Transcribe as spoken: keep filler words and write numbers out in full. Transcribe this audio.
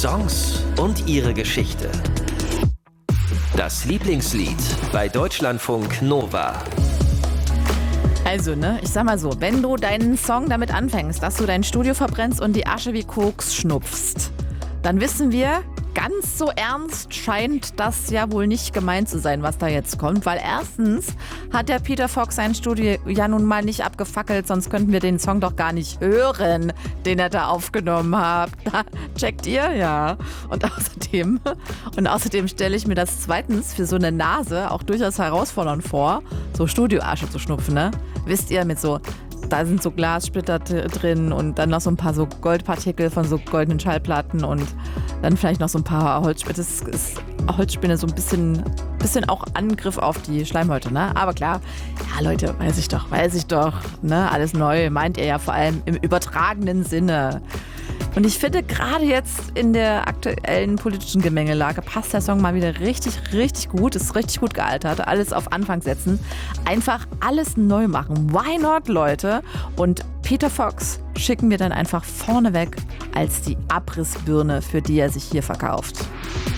Songs und ihre Geschichte. Das Lieblingslied bei Deutschlandfunk Nova. Also, ne, ich sag mal so, wenn du deinen Song damit anfängst, dass du dein Studio verbrennst und die Asche wie Koks schnupfst, dann wissen wir, ganz so ernst scheint das ja wohl nicht gemeint zu sein, was da jetzt kommt. Weil erstens hat der Peter Fox sein Studio ja nun mal nicht abgefackelt, sonst könnten wir den Song doch gar nicht hören, den er da aufgenommen hat. Checkt ihr? Ja. Und außerdem, und außerdem stelle ich mir das zweitens für so eine Nase auch durchaus herausfordernd vor, so Studioasche zu schnupfen, ne? Wisst ihr, mit so... Da sind so Glassplitter drin und dann noch so ein paar so Goldpartikel von so goldenen Schallplatten und dann vielleicht noch so ein paar Holzspinne. Das ist Holzspinne so ein bisschen, bisschen auch Angriff auf die Schleimhäute, ne? Aber klar, ja Leute, weiß ich doch, weiß ich doch, ne? Alles neu, meint ihr ja vor allem im übertragenen Sinne. Und ich finde, gerade jetzt in der aktuellen politischen Gemengelage passt der Song mal wieder richtig, richtig gut. Ist richtig gut gealtert. Alles auf Anfang setzen. Einfach alles neu machen. Why not, Leute? Und Peter Fox schicken wir dann einfach vorneweg als die Abrissbirne, für die er sich hier verkauft.